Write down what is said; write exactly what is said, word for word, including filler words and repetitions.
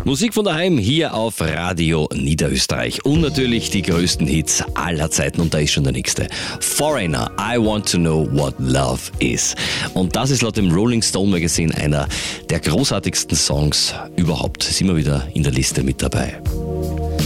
Musik von daheim hier auf Radio Niederösterreich. Und natürlich die größten Hits aller Zeiten. Und da ist schon der nächste. Foreigner, I Want to Know What Love Is. Und das ist laut dem Rolling Stone Magazine einer der großartigsten Songs überhaupt. Ist immer wieder in der Liste mit dabei.